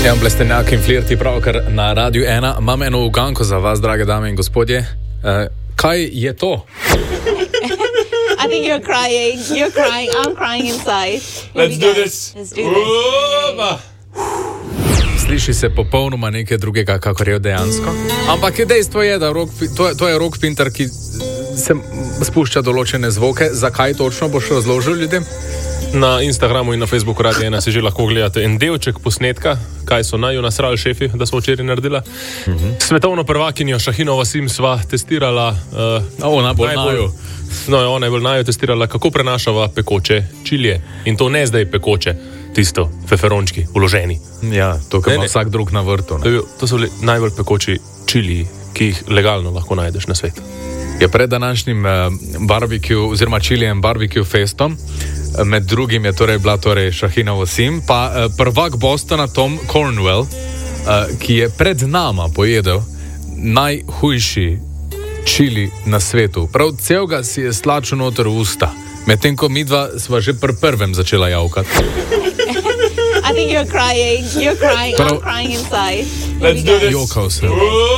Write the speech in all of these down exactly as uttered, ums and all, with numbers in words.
Jan Plestenjak in Flirti pravkar na Radiu ena. Imam eno uganko za vas, drage dame in gospodje. Uh, kaj je to? I think you're crying. You're crying. I'm crying inside. Let's do this. Let's do this. Sliši se popolnoma nekaj drugega, kakor je dejansko. Ampak dejstvo je, da rock, to, to je rock pinter, ki se spušča določene zvoke. Zakaj točno boš razložil ljudem? Na Instagramu in na Facebooku Radia ena si že lahko gledate en delček posnetka, kaj so naju nasrali šefi, da smo včeraj naredila. Uh-huh. Svetovno prvakinjo Šahino Vasim sva testirala. Uh, ona bolj naju. No, ona je bolj naju testirala, kako prenašava pekoče čilije. In to ne zdaj pekoče, tisto, feferončki, uloženi. Ja, to, kar ima vsak drug na vrtu. Ne? To so najbolj pekoči čiliji, ki jih legalno lahko najdeš na svetu. Je pred današnjim uh, barbecue, oziroma čilijem barbecue festom, med drugim je torej bila torej Šahina Vasim, pa uh, prvak Bostona Tom Cornwell, uh, ki je pred nama pojedel najhujši čili na svetu. Prav celega si je slačil noter v usta, medtem ko midva sva že pri prvem začela javkati. I think you're crying. You're crying. I'm crying inside. Let's do this. Jokal se.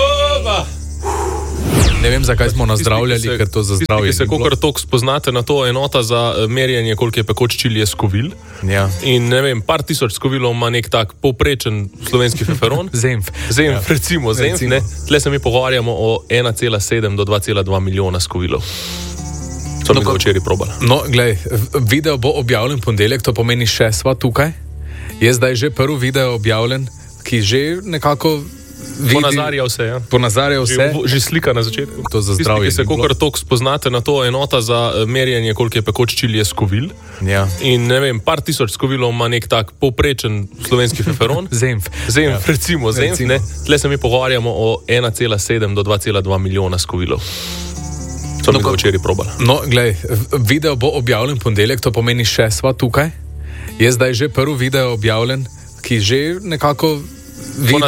Ne vem, zakaj smo nazdravljali, ker to za zdravje. Tisti, ki se kakor toliko spoznate na to, enota za merjenje, koliko je pekoč čili, je skovil. Ja. In ne vem, par tisoč skovilov ima nek tak povprečen slovenski feferon. Zemf. Zemf, ja. recimo, zemf, ne. Tle se mi pogovarjamo o ena cela sedem do dva cela dva milijona skovilov. To no, mi ga včeraj probala. No, glej, video bo objavljen ponedeljek, to pomeni še sva tukaj. Je zdaj že prvi video objavljen, ki že nekako vidi, ponazarja vse, ja. Ponazarja vse. Že, že slika na začetku. To za zdravje. Tisti, ki se kakor toliko spoznate na to, enota za merjenje, koliko je pekoč čili, je skovil. Ja. In ne vem, par tisoč skovilov ima nek tak povprečen slovenski feferon. Zemf. Zemf, ja. recimo, zemf, recimo. ne. Tle se mi pogovarjamo o ena cela sedem do dva cela dva milijona skovilov. To no, mi ga včeraj probala. No, glej, video bo objavljen ponedeljek, to pomeni še sva tukaj. Je zdaj že prvi video objavljen, ki že nekako vidi,